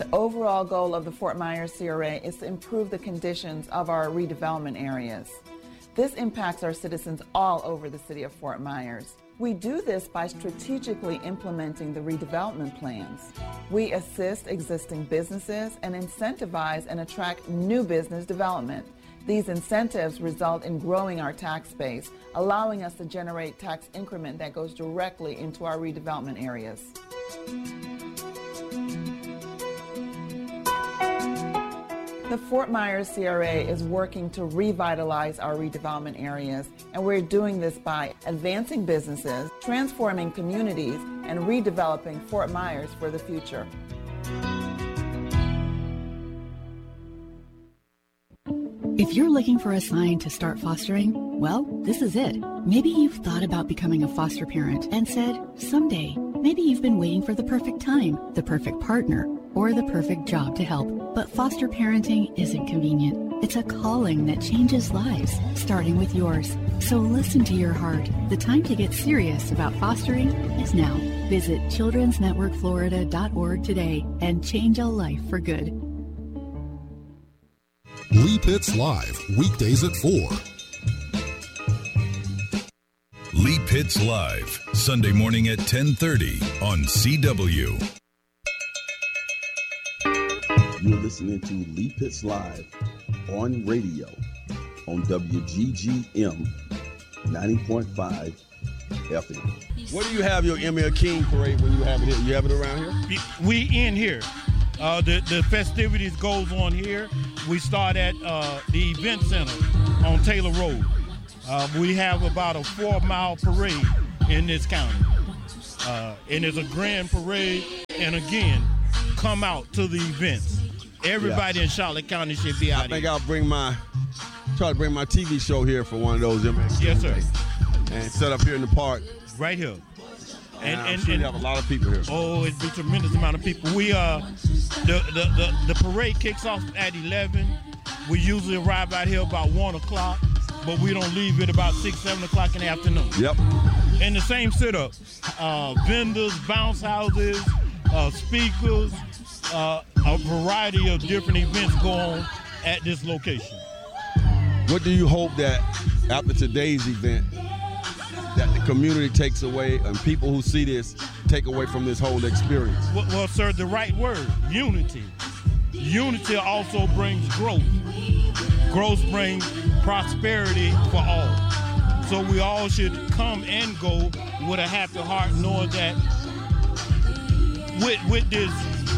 The overall goal of the Fort Myers CRA is to improve the conditions of our redevelopment areas. This impacts our citizens all over the city of Fort Myers. We do this by strategically implementing the redevelopment plans. We assist existing businesses and incentivize and attract new business development. These incentives result in growing our tax base, allowing us to generate tax increment that goes directly into our redevelopment areas. The Fort Myers CRA is working to revitalize our redevelopment areas, and we're doing this by advancing businesses, transforming communities, and redeveloping Fort Myers for the future. If you're looking for a sign to start fostering, well, this is it. Maybe you've thought about becoming a foster parent and said, someday. Maybe you've been waiting for the perfect time, the perfect partner, or the perfect job to help. But foster parenting isn't convenient. It's a calling that changes lives, starting with yours. So listen to your heart. The time to get serious about fostering is now. Visit childrensnetworkflorida.org today and change a life for good. Lee Pitts Live, weekdays at 4. Lee Pitts Live, Sunday morning at 10:30 on CW. You're listening to Lee Pitts Live on radio on WGGM 90.5 FM. Where do you have your Emil King parade when you have it here? You have it around here? We in here. The festivities goes on here. We start at the event center on Taylor Road. We have about a 4-mile parade in this county. And it's a grand parade. And again, come out to the events. Everybody in Charlotte County should be out here. I think I'll try to bring my TV show here for one of those. Yes, sir. And set up here in the park. Right here. And I'm sure you have a lot of people here. Oh, it's a tremendous amount of people. We the parade kicks off at 11. We usually arrive out here about 1 o'clock, but we don't leave it about 6, 7 o'clock in the afternoon. Yep. And the same setup. Vendors, bounce houses, speakers, a variety of different events go on at this location. What do you hope that after today's event that the community takes away and people who see this take away from this whole experience? Well, sir, the right word, unity. Unity also brings growth. Growth brings prosperity for all. So we all should come and go with a happy heart, knowing that with this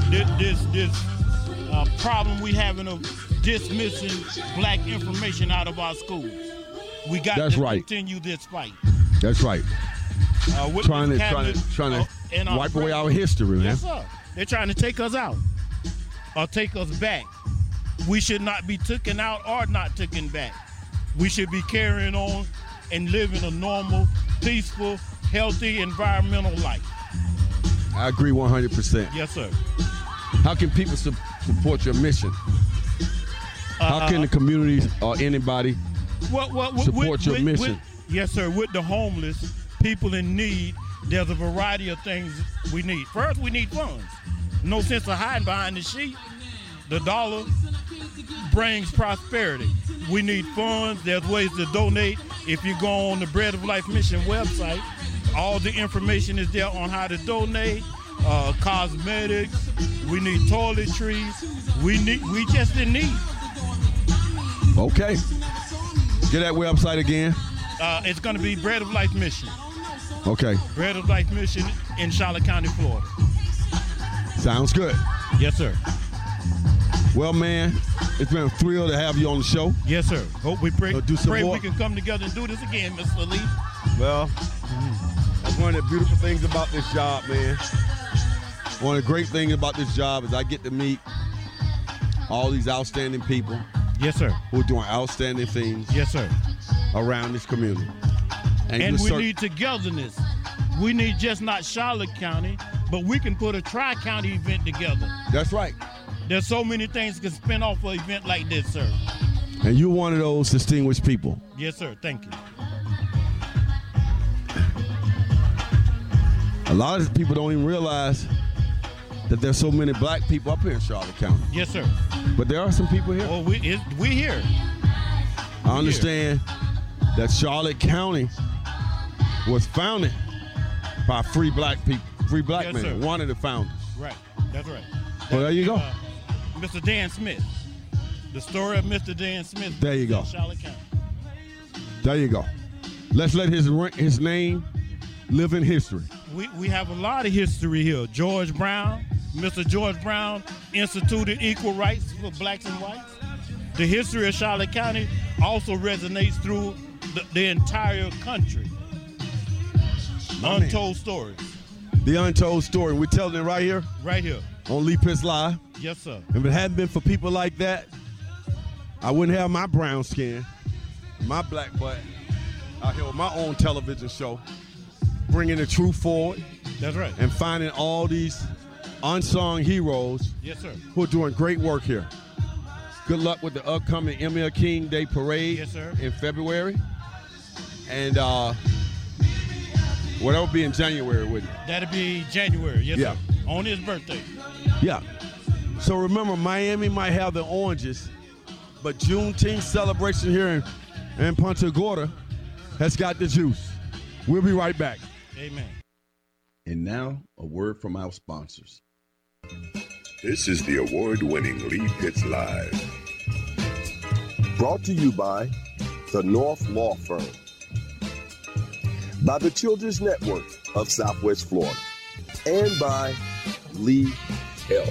problem we having of dismissing black information out of our schools, we got to continue this fight. That's right. Trying to wipe away our history, man. Yes, sir. They're trying to take us out or take us back. We should not be taken out or not taken back. We should be carrying on and living a normal, peaceful, healthy, environmental life. I agree 100%. Yes, sir. How can people support your mission? How can the communities or anybody support your mission? Yes, sir. With the homeless, people in need, there's a variety of things we need. First, we need funds. No sense of hiding behind the sheet. The dollar brings prosperity. We need funds. There's ways to donate. If you go on the Bread of Life Mission website, all the information is there on how to donate. Cosmetics. We need toiletries. We just in need. Okay. Get that website again. It's going to be Bread of Life Mission. Okay. Bread of Life Mission in Charlotte County, Florida. Sounds good. Yes, sir. Well, man, it's been a thrill to have you on the show. Yes, sir. Hope we pray we can come together and do this again, Mr. Lee. Well, that's one of the beautiful things about this job, man. One of the great things about this job is I get to meet all these outstanding people. Yes, sir. Who are doing outstanding things. Yes, sir. Around this community. And we need togetherness. We need just not Charlotte County, but we can put a tri-county event together. That's right. There's so many things can spin off an event like this, sir. And you're one of those distinguished people. Yes, sir. Thank you. A lot of people don't even realize that there's so many black people up here in Charlotte County. Yes, sir. But there are some people here. Well, we here. I understand that Charlotte County was founded by free black people, Yes, men, sir. one of the founders. Right. That's right. Well, there you go. Mr. Dan Smith. The story of Mr. Dan Smith. There you go. In Charlotte County. There you go. Let's let his name live in history. We have a lot of history here. George Brown, Mr. George Brown instituted equal rights for blacks and whites. The history of Charlotte County also resonates through the entire country. Untold stories. The untold story. We're telling it right here. Right here. On Lee Pitts Live. Yes, sir. If it hadn't been for people like that, I wouldn't have my brown skin, my black butt out here with my own television show, bringing the truth forward. That's right. And finding all these unsung heroes. Yes, sir. Who are doing great work here. Good luck with the upcoming Emil King Day Parade. Yes, sir. In February. And that'll be in January, wouldn't it? That'll be January, yes, Yeah. sir. On his birthday. Yeah. So remember, Miami might have the oranges, but Juneteenth celebration here in Punta Gorda has got the juice. We'll be right back. Amen. And now, a word from our sponsors. This is the award-winning Lee Pitts Live. Brought to you by the North Law Firm, by the Children's Network of Southwest Florida, and by Lee Health.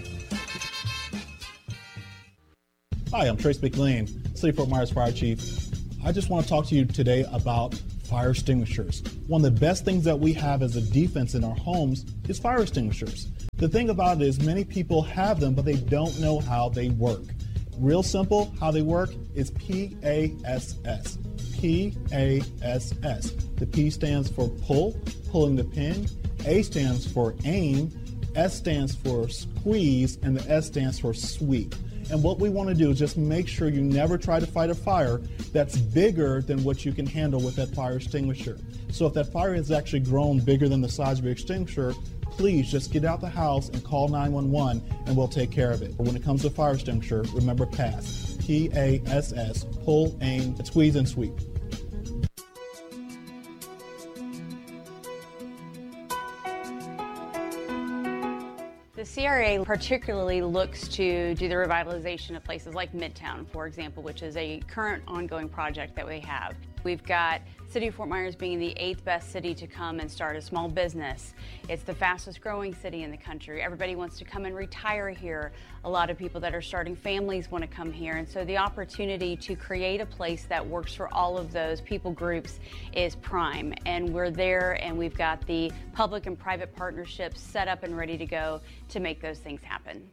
Hi, I'm Trace McLean, City of Fort Myers Fire Chief. I just want to talk to you today about fire extinguishers. One of the best things that we have as a defense in our homes is fire extinguishers. The thing about it is many people have them, but they don't know how they work. Real simple, how they work is PASS. PASS. The P stands for pull, pulling the pin. A stands for aim. S stands for squeeze, and the S stands for sweep. And what we want to do is just make sure you never try to fight a fire that's bigger than what you can handle with that fire extinguisher. So if that fire has actually grown bigger than the size of your extinguisher, please just get out the house and call 911 and we'll take care of it. But when it comes to fire extinguisher, remember PASS. PASS, pull, aim, squeeze, and sweep. The CRA particularly looks to do the revitalization of places like Midtown, for example, which is a current ongoing project that we have. We've got City of Fort Myers being the 8th best city to come and start a small business. It's the fastest growing city in the country. Everybody wants to come and retire here. A lot of people that are starting families want to come here. And so the opportunity to create a place that works for all of those people groups is prime. And we're there, and we've got the public and private partnerships set up and ready to go to make those things happen.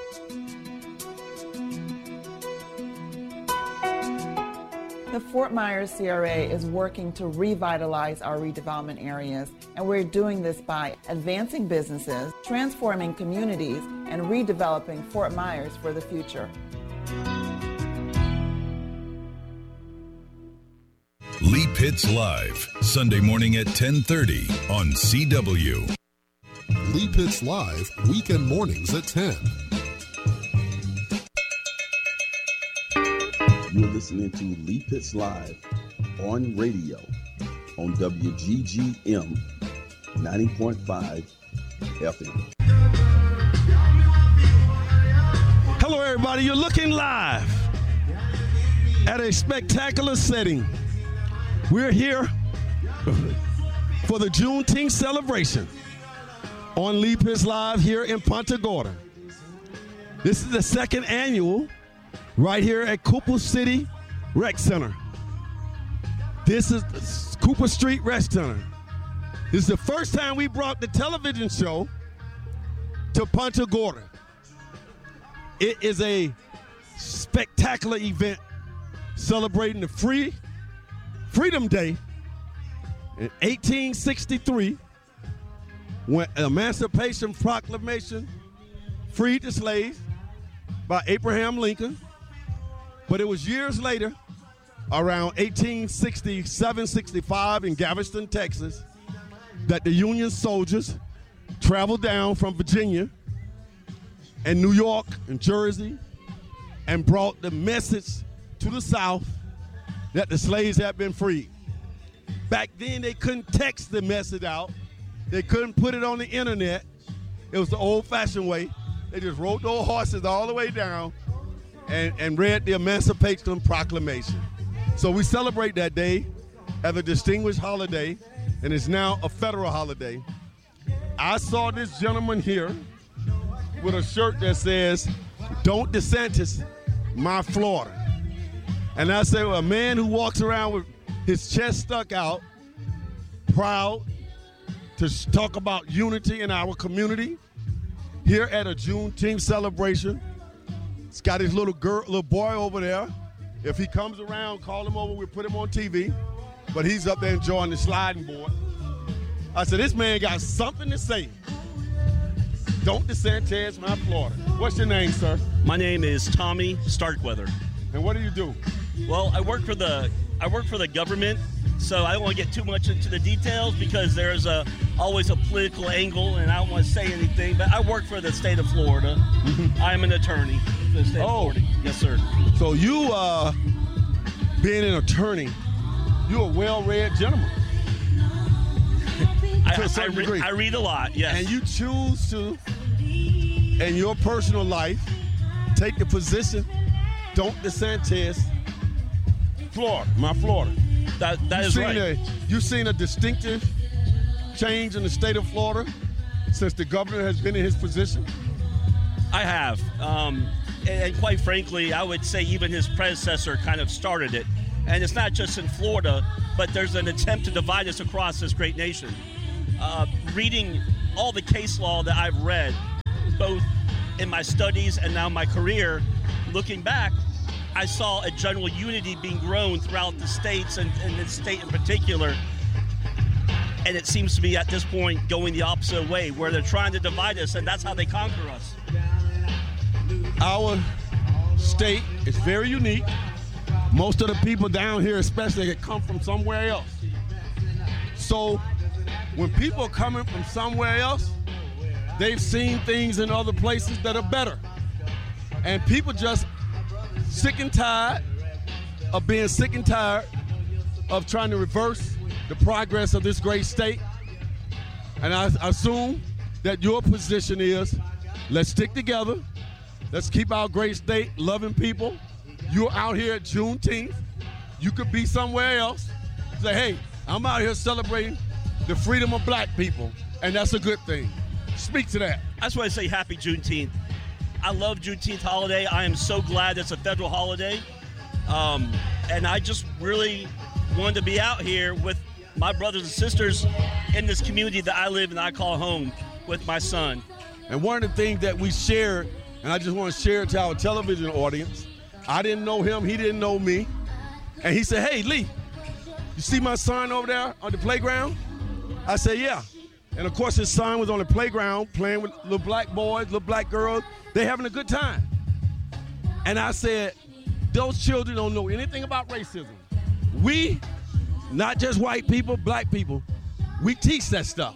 The Fort Myers CRA is working to revitalize our redevelopment areas, and we're doing this by advancing businesses, transforming communities, and redeveloping Fort Myers for the future. Lee Pitts Live, Sunday morning at 10:30 on CW. Lee Pitts Live, weekend mornings at 10. You're listening to Lee Pitts Live on radio on WGGM 90.5 FM. Hello, everybody. You're looking live at a spectacular setting. We're here for the Juneteenth celebration on Lee Pitts Live here in Punta Gorda. This is the second annual right here at Cooper City Rec Center. This is the Cooper Street Rec Center. This is the first time we brought the television show to Punta Gorda. It is a spectacular event celebrating the Freedom Day in 1863, when Emancipation Proclamation freed the slaves by Abraham Lincoln. But it was years later, around 1867-65 in Galveston, Texas, that the Union soldiers traveled down from Virginia and New York and Jersey and brought the message to the South that the slaves had been freed. Back then, they couldn't text the message out. They couldn't put it on the internet. It was the old-fashioned way. They just rode those horses all the way down and read the Emancipation Proclamation. So we celebrate that day as a distinguished holiday, and it's now a federal holiday. I saw this gentleman here with a shirt that says, "Don't DeSantis my Florida." And I say, well, a man who walks around with his chest stuck out, proud to talk about unity in our community, here at a Juneteenth celebration. He's got his little boy over there. If he comes around, call him over, we'll put him on TV. But he's up there enjoying the sliding board. I said, this man got something to say. Don't DeSantis my Florida. What's your name, sir? My name is Tommy Starkweather. And what do you do? Well, I work for the government, so I don't want to get too much into the details because there's always a political angle, and I don't want to say anything. But I work for the state of Florida. I'm an attorney for the state of Florida. Yes, sir. So you, being an attorney, you're a well-read gentleman. I read a lot, yes. And you choose to, in your personal life, take the position, don't DeSantis Florida, my Florida. That is right. You've seen a distinctive change in the state of Florida since the governor has been in his position? I have. And quite frankly, I would say even his predecessor kind of started it. And it's not just in Florida, but there's an attempt to divide us across this great nation. Reading all the case law that I've read, both in my studies and now my career, looking back, I saw a general unity being grown throughout the states and this state in particular. And it seems to be at this point going the opposite way, where they're trying to divide us, and that's how they conquer us. Our state is very unique. Most of the people down here especially come from somewhere else. So when people are coming from somewhere else, they've seen things in other places that are better. And people just sick and tired of being sick and tired of trying to reverse the progress of this great state. And I assume that your position is, let's stick together. Let's keep our great state loving people. You're out here at Juneteenth. You could be somewhere else. Say, hey, I'm out here celebrating the freedom of black people, and that's a good thing. Speak to that. I just want to say happy Juneteenth. I love Juneteenth holiday. I am so glad it's a federal holiday. And I just really wanted to be out here with my brothers and sisters in this community that I live and I call home with my son. And one of the things that we shared, and I just want to share it to our television audience, I didn't know him, he didn't know me. And he said, hey, Lee, you see my son over there on the playground? I said, yeah. And of course his son was on the playground playing with little black boys, little black girls. They're having a good time. And I said, those children don't know anything about racism. We, not just white people, black people, we teach that stuff.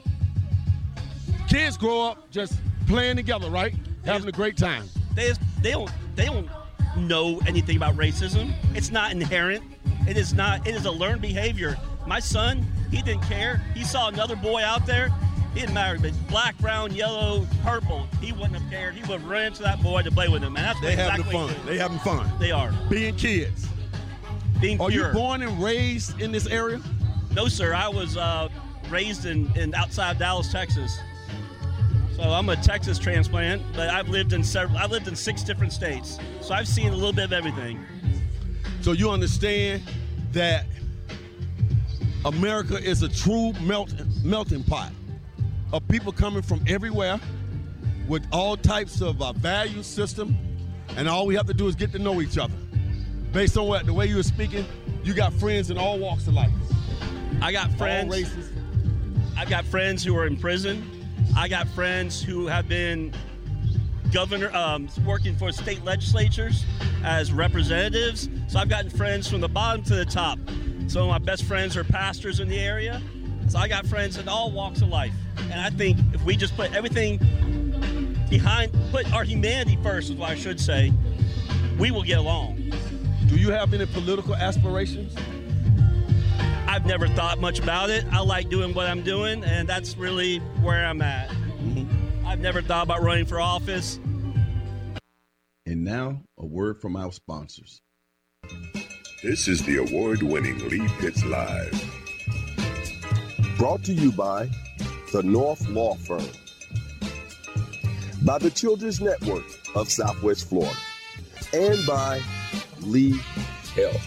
Kids grow up just playing together, right? Having a great time. They don't know anything about racism. It's not inherent. It is a learned behavior. My son, he didn't care. He saw another boy out there. He didn't matter if it's black, brown, yellow, purple. He wouldn't have cared. He would have run to that boy to play with him. And that's they having fun. They having fun. They are. Being kids. Being pure. Are you born and raised in this area? No, sir. I was raised in outside Dallas, Texas. So I'm a Texas transplant, but I've lived in 6 different states. So I've seen a little bit of everything. So you understand that America is a true melting pot of people coming from everywhere with all types of value system, and all we have to do is get to know each other. Based on the way you were speaking, you got friends in all walks of life. I got friends. All races. I've got friends who are in prison. I got friends who have been working for state legislatures as representatives. So I've gotten friends from the bottom to the top. Some of my best friends are pastors in the area. So I got friends in all walks of life. And I think if we just put everything put our humanity first is what I should say, we will get along. Do you have any political aspirations? I've never thought much about it. I like doing what I'm doing, and that's really where I'm at. Mm-hmm. I've never thought about running for office. And now, a word from our sponsors. This is the award-winning Lee Pitts Live. Brought to you by the North Law Firm, by the Children's Network of Southwest Florida, and by Lee Health.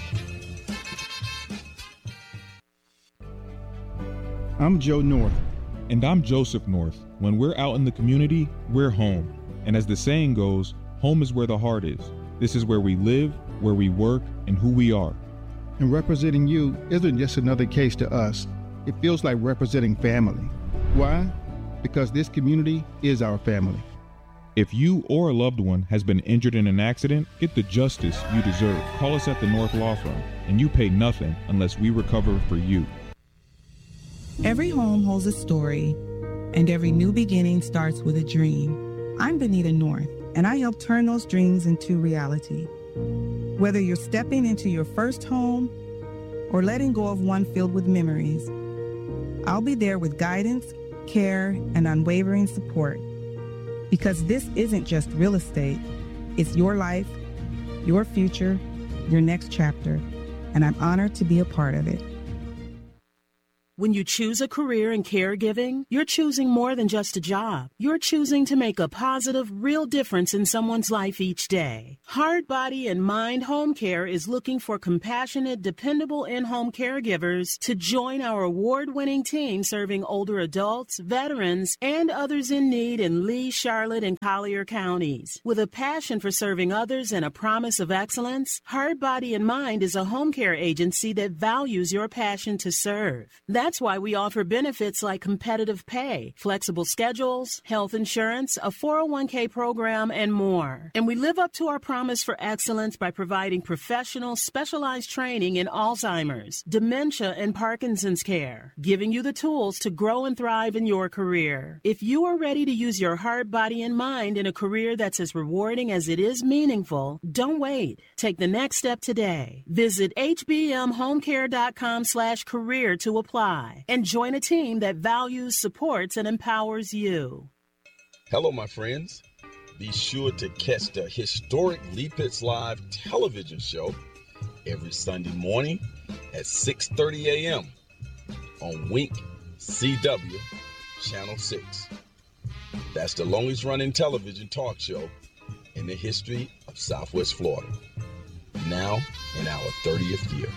I'm Joe North. And I'm Joseph North. When we're out in the community, we're home. And as the saying goes, home is where the heart is. This is where we live, where we work, and who we are. And representing you isn't just another case to us. It feels like representing family. Why? Because this community is our family. If you or a loved one has been injured in an accident, get the justice you deserve. Call us at the North Law Firm, and you pay nothing unless we recover for you. Every home holds a story, and every new beginning starts with a dream. I'm Benita North, and I help turn those dreams into reality. Whether you're stepping into your first home or letting go of one filled with memories, I'll be there with guidance, care, and unwavering support. Because this isn't just real estate, it's your life, your future, your next chapter, and I'm honored to be a part of it. When you choose a career in caregiving, you're choosing more than just a job. You're choosing to make a positive, real difference in someone's life each day. Heart, Body, and Mind Home Care is looking for compassionate, dependable in-home caregivers to join our award-winning team serving older adults, veterans, and others in need in Lee, Charlotte, and Collier counties. With a passion for serving others and a promise of excellence, Heart, Body, and Mind is a home care agency that values your passion to serve. That's why we offer benefits like competitive pay, flexible schedules, health insurance, a 401k program, and more. And we live up to our promise for excellence by providing professional, specialized training in Alzheimer's, dementia, and Parkinson's care, giving you the tools to grow and thrive in your career. If you are ready to use your heart, body, and mind in a career that's as rewarding as it is meaningful, don't wait. Take the next step today. Visit hbmhomecare.com/career to apply. And join a team that values, supports, and empowers you. Hello, my friends. Be sure to catch the historic Lee Pitts Live television show every Sunday morning at 6:30 a.m. on Wink CW Channel 6. That's the longest running television talk show in the history of Southwest Florida. Now in our 30th year.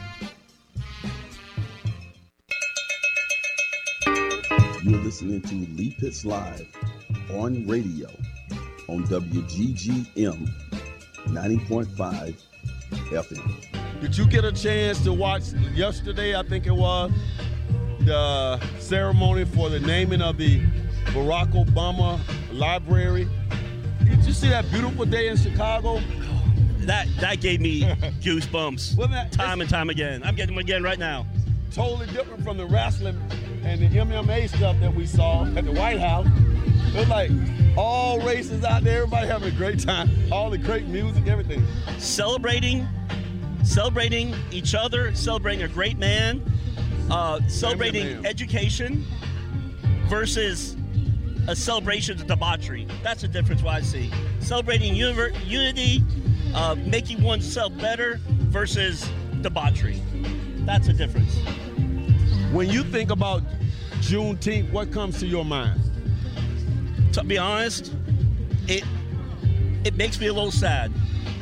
You're listening to Lee Pitts Live on radio on WGGM 90.5 FM. Did you get a chance to watch yesterday, I think it was, the ceremony for the naming of the Barack Obama Library? Did you see that beautiful day in Chicago? That gave me goosebumps time and time again. I'm getting them again right now. Totally different from the wrestling and the MMA stuff that we saw at the White House. It was like all races out there, everybody having a great time, all the great music, everything. Celebrating each other, celebrating a great man, celebrating education versus a celebration of debauchery. That's the difference what I see. Celebrating unity, making oneself better versus debauchery. That's a difference. When you think about Juneteenth, what comes to your mind? To be honest, it makes me a little sad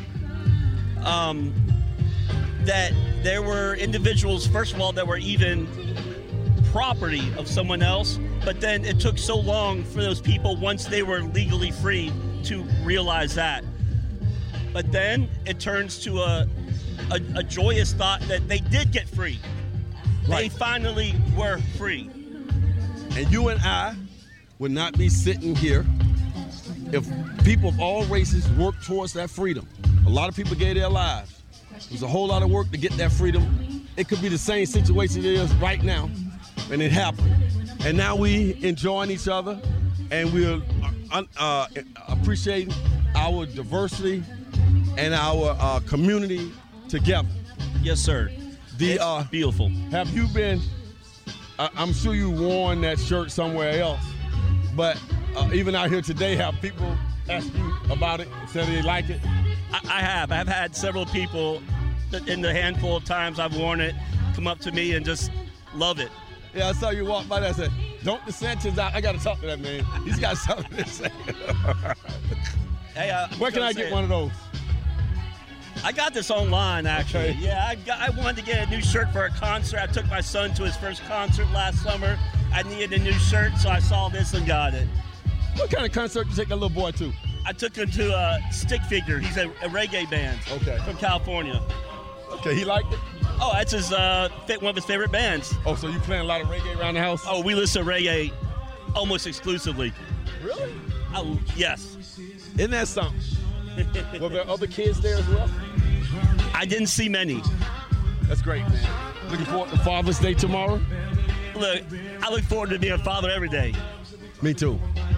that there were individuals, first of all, that were even property of someone else, but then it took so long for those people, once they were legally free, to realize that. But then it turns to a joyous thought that they did get free. Right. They finally were free. And you and I would not be sitting here if people of all races worked towards that freedom. A lot of people gave their lives. There's a whole lot of work to get that freedom. It could be the same situation it is right now, and it happened. And now we enjoying each other, and we're appreciating our diversity and our community together. Yes, sir. It's beautiful. Have you been? I'm sure you worn that shirt somewhere else, but even out here today, have people ask you about it, said they like it? I have. I've had several people in the handful of times I've worn it come up to me and just love it. Yeah, I saw you walk by there. I said, "Don't the Sanchez out." I got to talk to that man. He's got something to say. Hey, where can I get one of those? I got this online, actually. Okay. Yeah, I wanted to get a new shirt for a concert. I took my son to his first concert last summer. I needed a new shirt, so I saw this and got it. What kind of concert did you take that little boy to? I took him to Stick Figure. He's a reggae band from California. Okay, he liked it? Oh, that's one of his favorite bands. Oh, so you playing a lot of reggae around the house? Oh, we listen to reggae almost exclusively. Really? Yes. Isn't that something? Were there other kids there as well? I didn't see many. That's great, man. Looking forward to Father's Day tomorrow? Look, I look forward to being a father every day. Me too.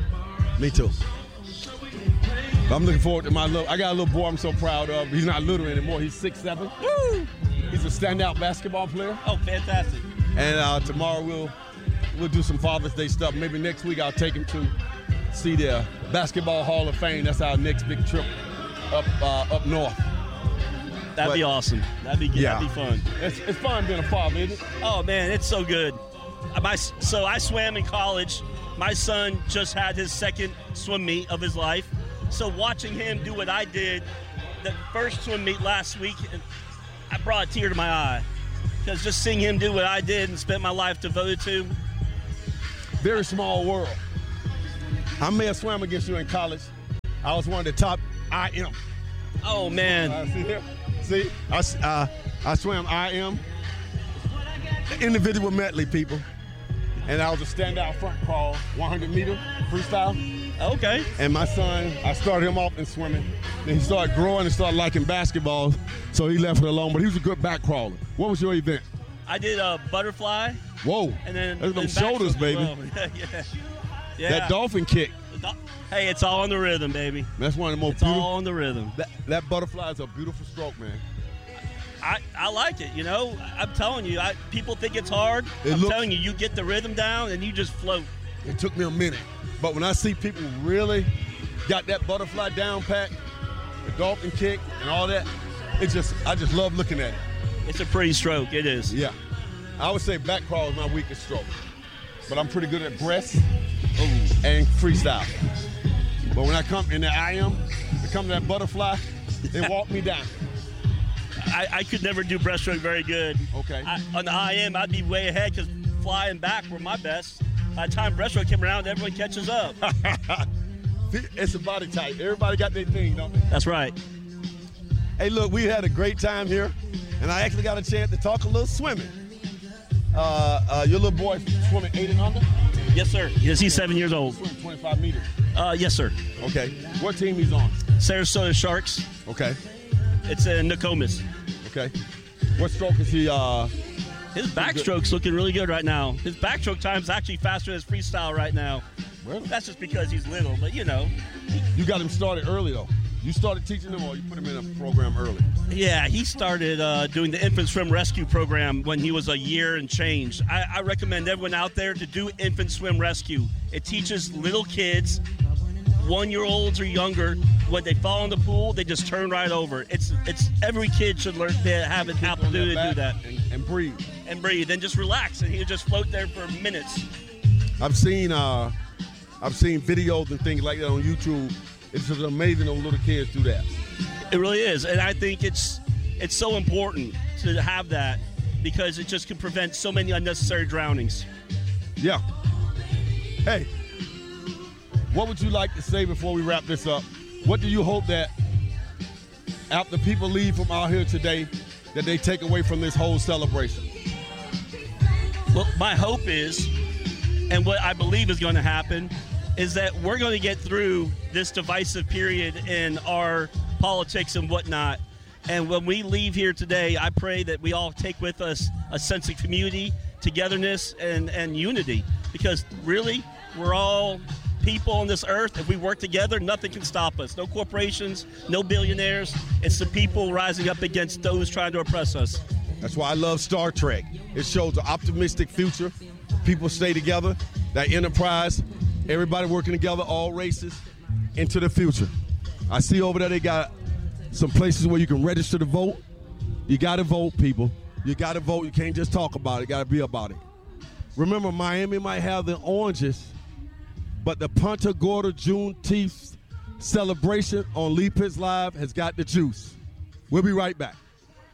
I'm looking forward to I got a little boy I'm so proud of. He's not little anymore. He's 6'7". Woo! He's a standout basketball player. Oh, fantastic. And tomorrow we'll do some Father's Day stuff. Maybe next week I'll take him to see the Basketball Hall of Fame. That's our next big trip up north. That'd be awesome. That'd be good. Yeah. That'd be fun. It's fun being a father, isn't it? Oh, man, it's so good. So I swam in college. My son just had his second swim meet of his life. So watching him do what I did, the first swim meet last week, I brought a tear to my eye. Because just seeing him do what I did and spent my life devoted to. Very small world. I may have swam against you in college. I was one of the top IM. Oh, man. See here? See? I swam IM. Individual medley, people. And I was a standout front crawl, 100-meter freestyle. Okay. And my son, I started him off in swimming. Then he started growing and started liking basketball, so he left it alone. But he was a good back crawler. What was your event? I did a butterfly. Whoa. And then those them shoulders, baby. Well. Yeah. That dolphin kick. Hey, it's all on the rhythm, baby. That's one of the most beautiful. It's all on the rhythm. That butterfly is a beautiful stroke, man. I like it, you know. I'm telling you, people think it's hard. Telling you, you get the rhythm down and you just float. It took me a minute. But when I see people really got that butterfly down pat, the dolphin kick and all that, I just love looking at it. It's a pretty stroke, it is. Yeah. I would say back crawl is my weakest stroke. But I'm pretty good at breast and freestyle. But when I come in the IM, to come to that butterfly, they walk me down. I could never do breaststroke very good. Okay. On the IM, I'd be way ahead because fly and back were my best. By the time breaststroke came around, everyone catches up. It's a body type. Everybody got their thing, don't they? That's right. Hey, look, we had a great time here, and I actually got a chance to talk a little swimming. Your little boy swimming 8 and under? Yes, sir. Yes, he's 7 years old. Swim 25 meters? Yes, sir. Okay. What team he's on? Sarasota Sharks. Okay. It's in Nokomis. Okay. What stroke is he? His backstroke's looking really good right now. His backstroke time's actually faster than his freestyle right now. Really? That's just because he's little, but you know. You got him started early, though. You started teaching him, or you put him in a program early? Yeah, he started doing the Infant Swim Rescue program when he was a year and change. I recommend everyone out there to do Infant Swim Rescue. It teaches little kids, 1-year-olds or younger, when they fall in the pool, they just turn right over. It's every kid should learn to have an opportunity to do that. And breathe. And breathe, and just relax, and he'll just float there for minutes. I've seen videos and things like that on YouTube. It's just amazing those little kids do that. It really is, and I think it's so important to have that because it just can prevent so many unnecessary drownings. Yeah. Hey, what would you like to say before we wrap this up? What do you hope that after people leave from out here today that they take away from this whole celebration? Well, my hope is, and what I believe is going to happen, is that we're going to get through this divisive period in our politics and whatnot. And when we leave here today, I pray that we all take with us a sense of community, togetherness, and unity. Because really, we're all people on this earth. If we work together, nothing can stop us. No corporations, no billionaires. It's the people rising up against those trying to oppress us. That's why I love Star Trek. It shows an optimistic future. People stay together, that enterprise, everybody working together, all races, into the future. I see over there they got some places where you can register to vote. You got to vote, people. You got to vote. You can't just talk about it. You got to be about it. Remember, Miami might have the oranges, but the Punta Gorda Juneteenth celebration on Lee Pitts Live has got the juice. We'll be right back.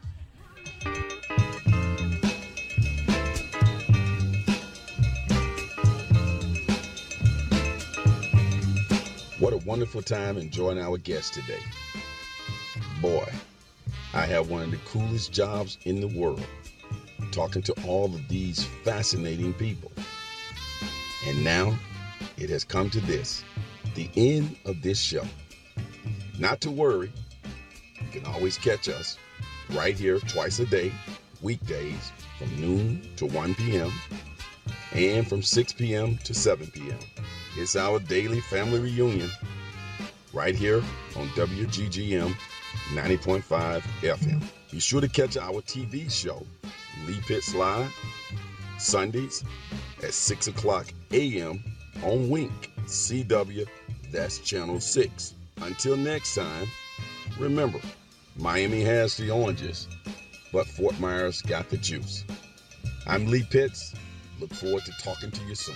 What a wonderful time enjoying our guest today. Boy, I have one of the coolest jobs in the world, talking to all of these fascinating people. And now it has come to this, the end of this show. Not to worry, you can always catch us right here twice a day, weekdays from noon to 1 p.m. and from 6 p.m. to 7 p.m. It's our daily family reunion right here on WGGM 90.5 FM. Be sure to catch our TV show, Lee Pitts Live, Sundays at 6 o'clock a.m. on Wink, CW, that's Channel 6. Until next time, remember, Miami has the oranges, but Fort Myers got the juice. I'm Lee Pitts. Look forward to talking to you soon.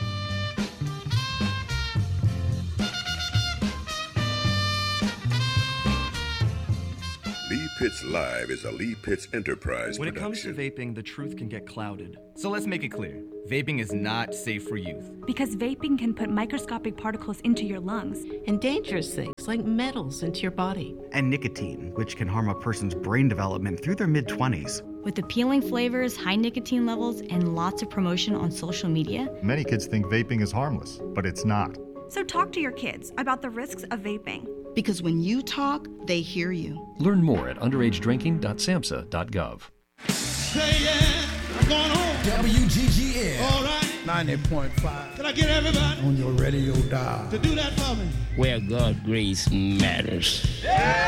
Lee Pitts Live is a Lee Pitts Enterprise When it comes production. to vaping, the truth can get clouded. So let's make it clear. Vaping is not safe for youth. Because vaping can put microscopic particles into your lungs. And dangerous things like metals into your body. And nicotine, which can harm a person's brain development through their mid-20s. With appealing flavors, high nicotine levels, and lots of promotion on social media. Many kids think vaping is harmless, but it's not. So talk to your kids about the risks of vaping. Because when you talk, they hear you. Learn more at underagedrinking.samhsa.gov. Say yeah, I'm going home. WGGN. All right. 90.5. Can I get everybody on your radio dial to do that for me? Where God grace matters. Yeah.